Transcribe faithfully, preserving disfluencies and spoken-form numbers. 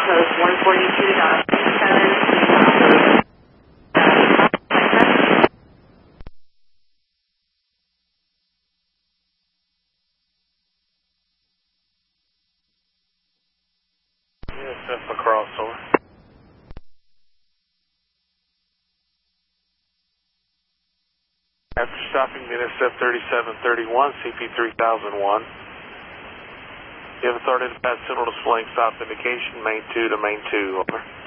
Post one forty-two dot seven. N S F across, over. After stopping N S F thirty-seven thirty-one, C P three thousand one. You have authority to pass signal displaying stop indication, main two to main two, over.